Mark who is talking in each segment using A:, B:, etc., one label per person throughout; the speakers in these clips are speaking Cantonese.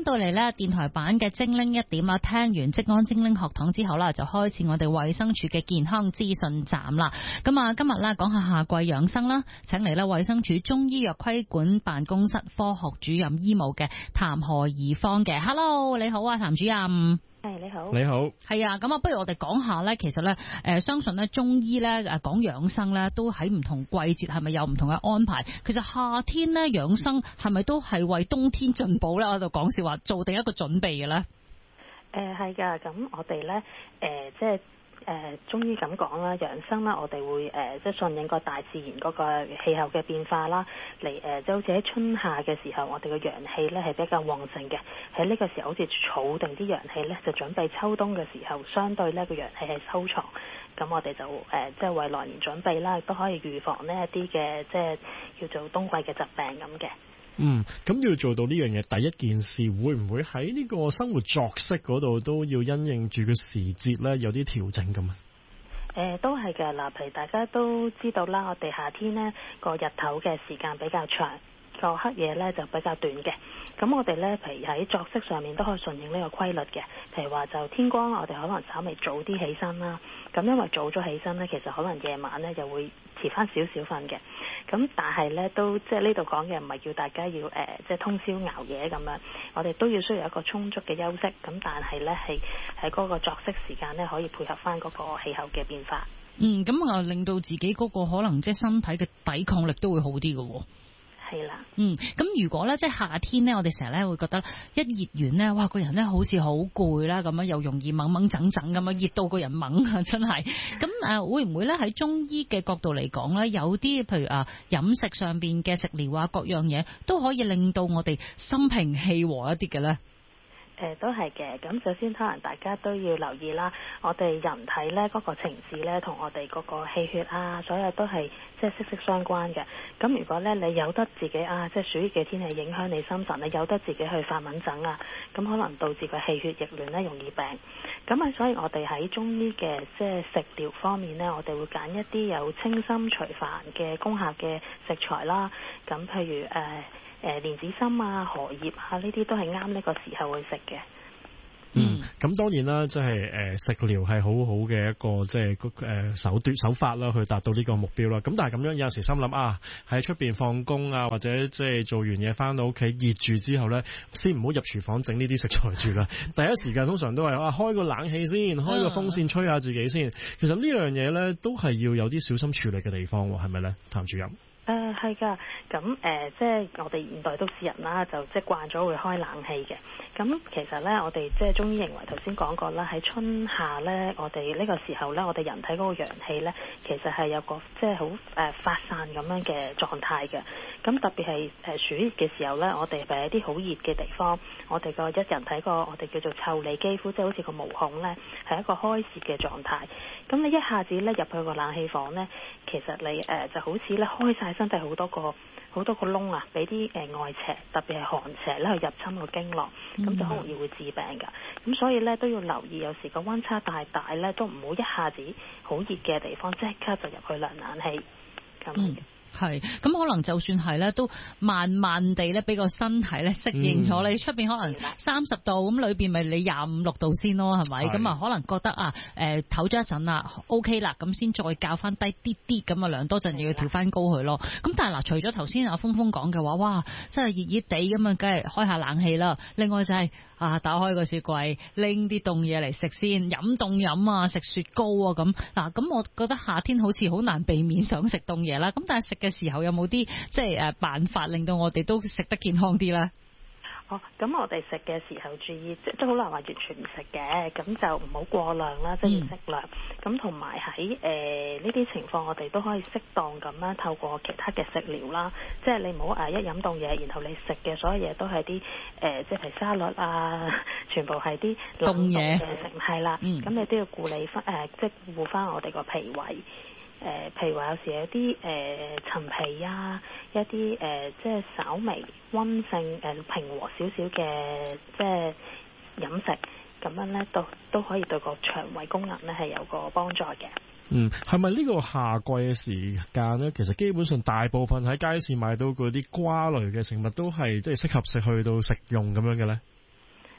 A: 到嚟咧電台版嘅精靈一點啊，聽完職安精靈學堂之後啦，就開始我哋衛生署嘅健康資訊站啦。咁啊，今日咧講下夏季養生啦，請嚟咧衛生署中醫藥規管辦公室科學主任醫務嘅譚何宜芳嘅。Hello， 你好啊，譚主任。
B: 係你好，
C: 你好，
A: 係啊，咁啊，不如我哋講下咧，其實咧，相信咧中醫咧講養生咧，都喺唔同季節係咪有唔同嘅安排？其實夏天咧養生係咪都係為冬天進補咧？我度講笑話，做定一個準備嘅咧。
B: 係噶，咁我哋咧，即係。中醫咁講啦，養生啦，我哋會即係順應個大自然嗰個氣候嘅變化啦，嚟即係好似喺春夏嘅時候，我哋嘅陽氣咧係比較旺盛嘅，喺呢個時候好似儲定啲陽氣咧，就準備秋冬嘅時候，相對呢個陽氣係收藏，咁我哋就即係為來年準備啦，亦都可以預防呢一啲嘅即係叫做冬季嘅疾病咁嘅。
C: 咁要做到呢樣嘢，第一件事會唔會喺呢個生活作息嗰度都要因應住個時節咧有啲調整咁啊？
B: 都係嘅嗱，譬如大家都知道啦，我哋夏天呢個日頭嘅時間比較長，個黑夜咧就比較短嘅。咁我哋咧，譬如喺作息上面都可以順應呢個規律嘅。譬如話就天光，我哋可能稍微早啲起身啦。咁因為早咗起身咧，其實可能夜晚咧就會遲翻少少瞓嘅。咁但係咧都即係呢度講嘅唔係叫大家要即係通宵熬夜咁樣。我哋都要需要一個充足嘅休息。咁但係咧係喺嗰個作息時間咧可以配合翻嗰個氣候嘅變化。
A: 咁啊令到自己嗰個可能即係身體嘅抵抗力都會好啲嘅喎。
B: 係啦，
A: 咁如果咧即係夏天咧，我哋成日咧會覺得一熱完咧，哇個人咧好似好攰啦，咁樣又容易掹掹整整咁樣，熱到個人掹啊，真係。咁會唔會咧喺中醫嘅角度嚟講咧，有啲譬如飲食上邊嘅食療啊，各樣嘢都可以令到我哋心平氣和一啲嘅咧？
B: 都係嘅。咁首先可能大家都要留意啦，我哋人體咧嗰個情志咧同我哋嗰個氣血啊，所有都係即係息息相關嘅。咁如果咧你有得自己即係暑熱嘅天氣影響你心神，你有得自己去發蚊疹啊，咁可能導致個氣血逆亂咧，容易病。咁所以我哋喺中醫嘅即係食療方面咧，我哋會揀一啲有清心除煩嘅功效嘅食材啦。咁譬如蓮子心啊、荷葉啊，呢啲都係啱呢個時候去食嘅。
C: 咁當然啦，即係食療係好好嘅一個即係手法啦，去達到呢個目標啦。咁但係咁樣有時心諗喺出邊放工啊，或者即係做完嘢翻到屋企熱住之後咧，先唔好入廚房整呢啲食材住啦。第一時間通常都係開個冷氣先，開個風扇吹下自己先。其實呢樣嘢咧都係要有啲小心處理嘅地方，係咪咧，譚主任？
B: 係㗎，咁即係我哋現代都市人啦，就即係慣咗會開冷氣嘅。咁其實咧，我哋即係中醫認為頭先講過啦，喺春夏咧，我哋呢個時候咧，我哋人體嗰個陽氣咧，其實係有個即係好發散咁樣嘅狀態嘅。咁特別係暑熱嘅時候咧，我哋喺一啲好熱嘅地方，我哋個人體個我哋叫做腠理肌膚，即係好似個毛孔咧，係一個開泄嘅狀態。咁你一下子咧入去個冷氣房咧，其實你就好似咧開晒身體好多個窿啊，俾啲外邪，特別係寒邪咧去入侵個經絡，咁就好容易會致病㗎。咁所以咧都要留意，有時個溫差大咧，都唔好一下子好熱嘅地方即刻就入去涼冷氣咁。
A: 係，咁可能就算係咧，都慢慢地咧，俾個身體咧適應咗。你出邊可能30度，咁裏邊咪你25、26度先咯，係咪？咁啊，可能覺得唞咗一陣啦 ，OK 啦，咁先再較翻低啲啲，咁啊涼多陣要調翻高佢咯。咁但係嗱，除咗頭先阿峰峰講嘅話，哇，真係熱熱地咁啊，梗係開下冷氣啦。另外就係打開個雪櫃，拎啲凍嘢嚟食先，飲凍飲啊，食雪糕啊咁。嗱，咁我覺得夏天好似好難避免想食凍嘢啦。咁但係食嘅時候有冇啲即係辦法令到我哋都食得健康啲咧？
B: 咁我哋食嘅時候注意，即係好難話完全唔食嘅，咁就唔好過量啦，即係要適量。咁同埋喺呢啲情況，我哋都可以適當咁樣透過其他嘅食療啦，即係你唔好一飲凍嘢，然後你食嘅所有嘢都係啲即係沙律啊，全部係啲凍嘢嘅食物，係啦。咁你都要顧理翻即係顧翻我哋個脾胃。譬如話有時有啲陳皮啊，一啲即係稍微溫性平和少少嘅即係飲食，咁樣咧都可以對個腸胃功能咧係有個幫助嘅。
C: 係咪呢個夏季嘅時間咧？其實基本上大部分喺街市買到嗰啲瓜類嘅食物都係即係適合食去到食用咁樣嘅咧？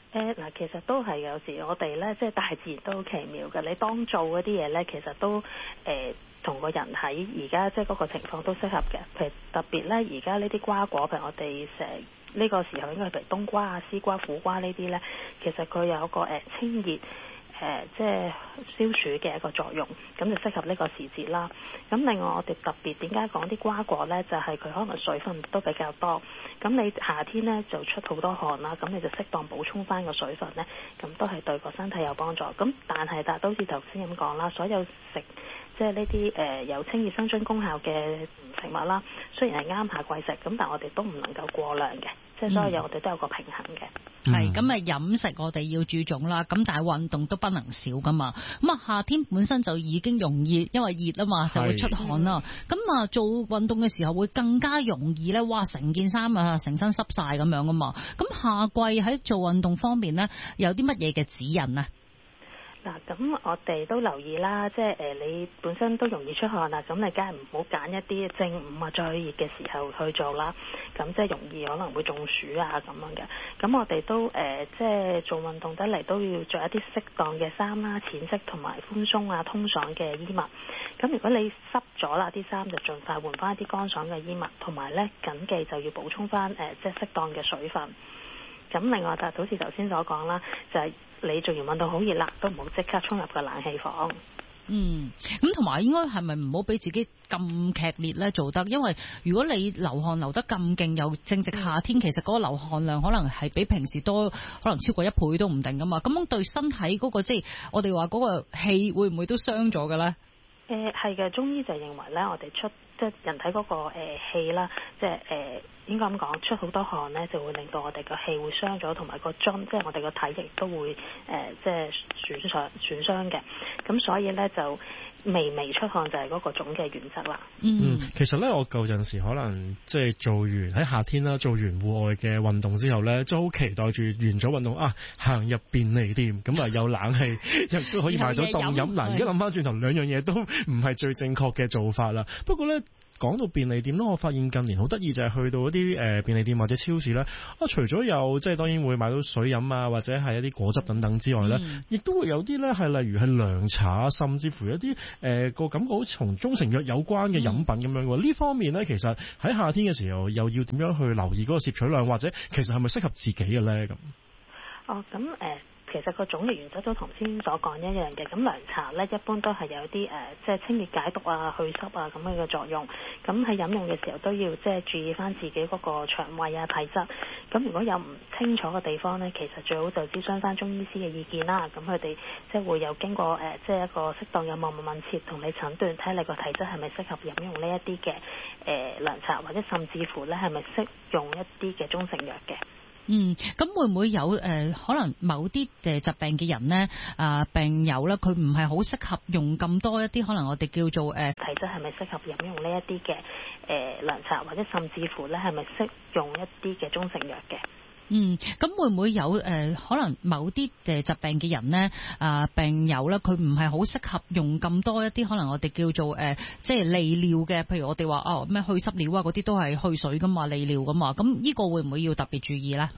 B: 嗱，其實都係有時我哋咧，即係大自然都好奇妙嘅。你當做嗰啲嘢咧，其實都同個人喺而家即係嗰個情況都適合嘅。譬如特別咧，而家呢啲瓜果，譬如我哋成呢個時候應該係譬如冬瓜啊、絲瓜、苦瓜呢啲咧，其實佢有個清熱。即係消暑嘅一個作用，咁就適合呢個時節啦。咁另外我哋特別點解講啲瓜果呢？就係佢可能水分都比較多。咁你夏天呢就出好多汗啦，咁你就適當補充翻個水分呢，咁都係對個身體有幫助。咁但係都好似頭先咁講啦，所有食即係呢啲有清熱生津功效嘅食物啦，雖然係啱夏季食，咁但係我哋都唔能夠過量嘅。即係所有我哋都有個平衡嘅。
A: 係咁啊，飲食我哋要注重啦，咁但係運動都不能少噶嘛。咁啊，夏天本身就已經容易，因為熱啊嘛，就會出汗啦。咁啊，做運動嘅時候會更加容易咧，哇！成件衫啊，成身濕晒咁樣噶嘛。咁夏季喺做運動方面咧，有啲乜嘢嘅指引啊？
B: 嗱，咁我哋都留意啦，即係你本身都容易出汗啦，咁你梗係唔好揀一啲正午啊最熱嘅時候去做啦，咁即係容易可能會中暑啊咁樣嘅。咁我哋都即係做運動得嚟都要着一啲適當嘅衫啦，淺色同埋寬鬆啊通爽嘅衣物。咁如果你濕咗啦，啲衫就盡快換翻一啲乾爽嘅衣物，同埋咧緊記就要補充翻即係適當嘅水分。咁另外就好似頭先所講啦，就係你做完運動好熱啦，都唔好即刻衝入個冷氣房。
A: 咁同埋應該係咪唔好俾自己咁劇烈咧做得？因為如果你流汗流得咁勁，又正值夏天，其實嗰個流汗量可能係比平時多，可能超過1倍都唔定噶嘛。咁樣對身體嗰個即係我哋話嗰個氣會唔會都傷咗嘅咧？
B: 係嘅，中醫就認為咧，我哋即係人體嗰個氣啦，即係應該咁講，出好多汗咧，就會令到我哋個氣會傷咗，同埋個津，即係我哋個體液都會即係損傷嘅。咁所以咧就微微出汗就係嗰個總嘅原則啦。
C: 其實咧我舊陣時可能即係做完喺夏天啦，做完戶外嘅運動之後咧，都好期待住完咗運動啊，行入便利店咁啊有冷氣，亦都可以買到凍飲。嗱，而家諗翻轉頭，兩樣嘢都唔係最正確嘅做法啦。不過咧，講到便利店咧，我發現近年好得意就係去到一啲便利店或者超市咧，除咗有即係當然會買到水飲啊，或者係一啲果汁等等之外咧，亦都會有啲咧係例如係涼茶，甚至乎一啲個感覺好似同中成藥有關嘅飲品咁樣喎。呢方面咧，其實喺夏天嘅時候又要點樣去留意嗰個攝取量，或者其實係咪適合自己嘅咧咁？
B: 其實個總嘅原則都同先所講一樣嘅。咁涼茶咧，一般都係有啲即係清熱解毒啊、去濕啊咁樣嘅作用。咁喺飲用嘅時候都要即係注意翻自己嗰個腸胃啊、體質。咁如果有唔清楚嘅地方咧，其實最好就諮詢翻中醫師嘅意見啦。咁佢哋即係會有經過即係一個適當嘅望聞問切同你診斷，睇你個體質係咪適合飲用呢一啲嘅涼茶，或者甚至乎咧係咪適用一啲嘅中成藥嘅。
A: 咁會唔會有可能某啲疾病嘅人咧病友咧，佢唔係好適合用咁多一啲可能我哋叫做
B: 體質係咪適合飲用呢一啲嘅涼茶，或者甚至乎咧係咪適用一啲嘅中成藥嘅？
A: 咁會唔會有可能某啲疾病嘅人咧病友咧，佢唔係好適合用咁多一啲可能我哋叫做即係利尿嘅，譬如我哋話咩去濕尿啊嗰啲都係去水噶嘛，利尿噶嘛，咁呢個會唔會要特別注意咧？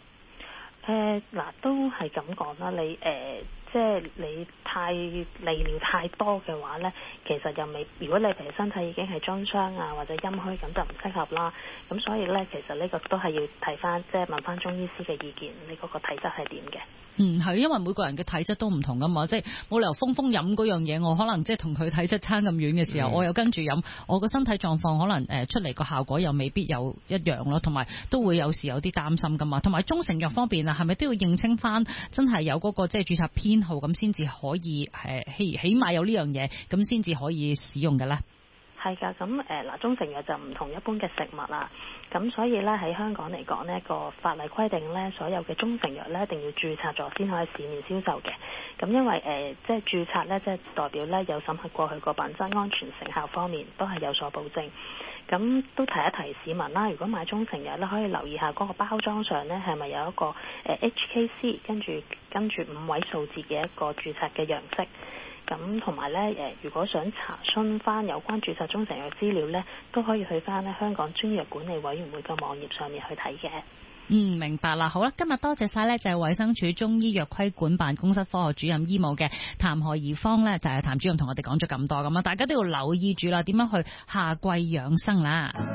B: 都係咁講啦，你即係你太利尿太多嘅話咧，其實又未。如果你譬如身體已經係津傷啊或者陰虛，咁就唔適合啦。咁所以咧，其實呢個都係要睇翻，即係問翻中醫師嘅意見，你嗰個體質係點嘅？
A: 係因為每個人嘅體質都唔同噶嘛，即係冇理由風飲嗰樣嘢，我可能即係同佢體質差咁遠嘅時候，我又跟住飲，我個身體狀況可能出嚟個效果又未必有一樣咯，同埋都會有時有啲擔心噶嘛。同埋中成藥方面啊，係咪都要認清翻真係有嗰個即係註冊編號咁先至可以起碼有呢樣嘢咁先至可以使用嘅咧？
B: 係㗎，咁中成藥就唔同一般嘅食物啦，咁所以咧喺香港嚟講呢個法例規定咧，所有嘅中成藥咧一定要註冊咗先可以市面銷售嘅。咁因為即係註冊咧，即係代表咧有審核過去個品質安全成效方面都係有所保證。咁都提一提市民啦，如果買中成藥咧，可以留意下嗰個包裝上咧係咪有一個HKC 跟住5位數字嘅一個註冊嘅樣式。咁同埋咧，如果想查詢翻有關註冊中成藥資料咧，都可以去翻咧香港專藥管理委員會嘅網頁上面去睇嘅。
A: 明白啦。好啦，今日多謝晒咧，就係衛生署中醫藥規管辦公室科學主任醫務嘅譚何宜芳咧，就係譚主任同我哋講咗咁多咁啊，大家都要留意住啦，點樣去夏季養生啦。